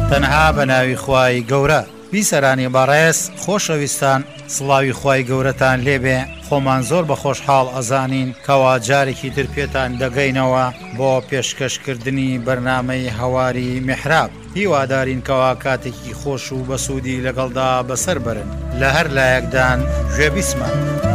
تەنها بە ناوی خوای گەورە. بیسەرانی بەڕێز خۆشەویستان، سڵاوی خوای گەورەتان لێبێ. خۆمان زۆر بە خۆشحاڵ ئەزانین کەوا جارێکی تر پێتان دەگەینەوە بۆ پێشکەشکردنی بەرنامەی هەواری میحراب. هیوادارین کەوا کاتێکی خۆش و بەسوودی لەگەڵدا بەسەر برن. لە هەر لایەکدان گوێبیسمان.